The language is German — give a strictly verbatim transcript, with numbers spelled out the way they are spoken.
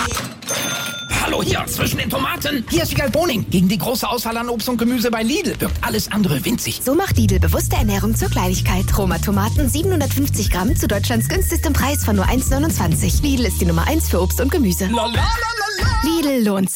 Hallo hier, zwischen den Tomaten. Hier ist Wiegald Boning. Gegen die große Auswahl an Obst und Gemüse bei Lidl wirkt alles andere winzig. So macht Lidl bewusste Ernährung zur Kleinigkeit. Roma Tomaten siebenhundertfünfzig Gramm zu Deutschlands günstigstem Preis von nur eins neunundzwanzig. Lidl ist die Nummer eins für Obst und Gemüse. La, la, la, la, la. Lidl lohnt